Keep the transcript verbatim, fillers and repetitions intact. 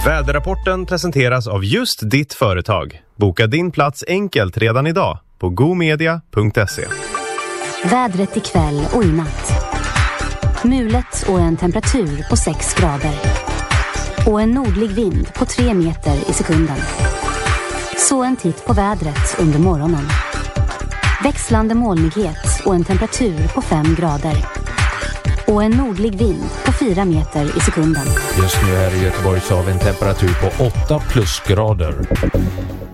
Väderrapporten presenteras av just ditt företag. Boka din plats enkelt redan idag på gomedia punkt se. Vädret ikväll och i natt. Mulet och en temperatur på sex grader. Och en nordlig vind på tre meter i sekunden. Så en titt på vädret under morgonen. Växlande molnighet och en temperatur på fem grader. Och en nordlig vind på fyra meter i sekunden. Just nu här i Göteborg så har vi en temperatur på åtta plusgrader.